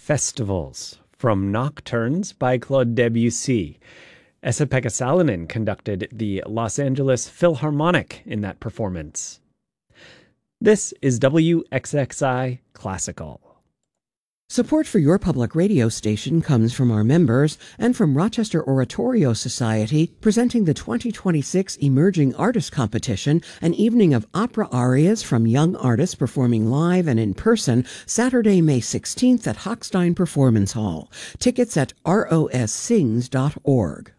Festivals from Nocturnes by Claude Debussy. Esa-Pekka Salonen conducted the Los Angeles Philharmonic in that performance. This is WXXI Classical. Support for your public radio station comes from our members and from Rochester Oratorio Society, presenting the 2026 Emerging Artist Competition, an evening of opera arias from young artists performing live and in person, Saturday, May 16th at Hochstein Performance Hall. Tickets at rossings.org.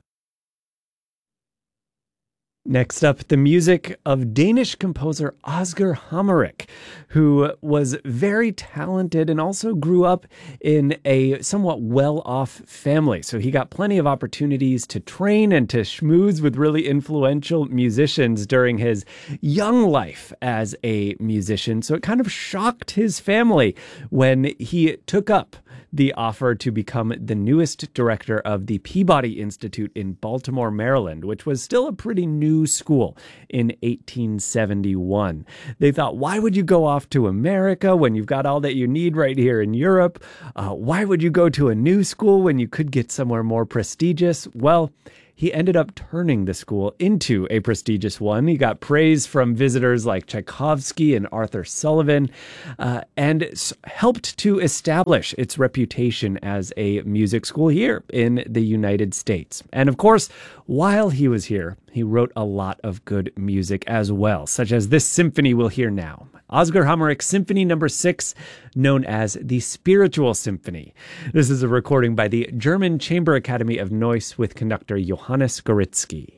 Next up, the music of Danish composer Asger Hammerich, who was very talented and also grew up in a somewhat well-off family. So he got plenty of opportunities to train and to schmooze with really influential musicians during his young life as a musician. So it kind of shocked his family when he took up the offer to become the newest director of the Peabody Institute in Baltimore, Maryland, which was still a pretty new school in 1871. They thought, why would you go off to America when you've got all that you need right here in Europe? Why would you go to a new school when you could get somewhere more prestigious? Well, he ended up turning the school into a prestigious one. He got praise from visitors like Tchaikovsky and Arthur Sullivan, and helped to establish its reputation as a music school here in the United States. And of course, while he was here, he wrote a lot of good music as well, such as this symphony we'll hear now. Asger Hammerich Symphony No. 6, known as the Spiritual Symphony. This is a recording by the German Chamber Academy of Neuss with conductor Johannes Goritzky.